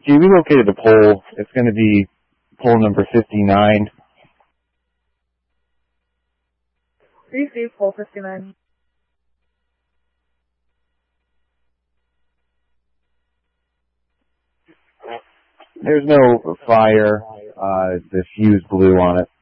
Gee, we located the pole. It's going to be pole number 59. Receive pole 59. There's no fire. The fuse blew on it.